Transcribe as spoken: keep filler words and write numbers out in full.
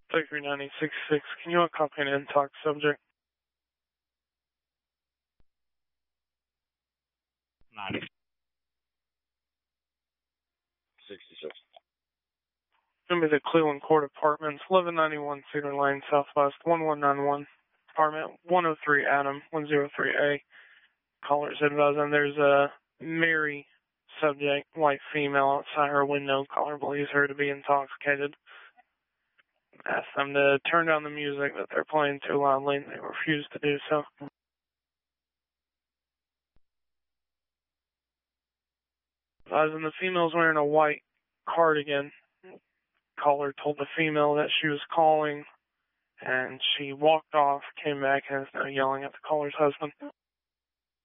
thirty-three ninety sixty-six, can you accompany an in-talk subject? ninety. sixty-six. Going to be the Cleveland Court Apartments, eleven ninety-one Cedar Lane, Southwest, one one nine one, apartment one oh three Adam, one oh three A. Callers advising there's a Mary subject, white female, outside her window. Caller believes her to be intoxicated. Ask them to turn down the music that they're playing too loudly, and they refuse to do so. Advising the female's wearing a white cardigan. Caller told the female that she was calling, and she walked off, came back, and is now yelling at the caller's husband.